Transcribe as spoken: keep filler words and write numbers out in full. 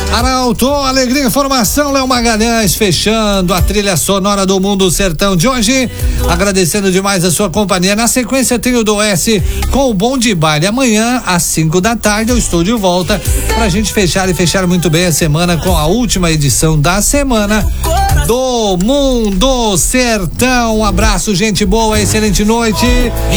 Arauto, alegria, informação, Léo Magalhães, fechando a trilha sonora do Mundo Sertão de hoje, agradecendo demais a sua companhia. Na sequência tem o do S com o Bom de Baile. Amanhã às cinco da tarde eu estou de volta pra gente fechar e fechar muito bem a semana com a última edição da semana do Mundo Sertão. Um abraço, gente boa, excelente noite